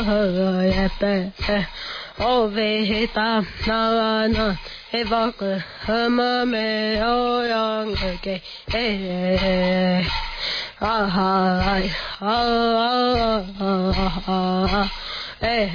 Ovehita na evoca hama me oyang ke ah ah ah ah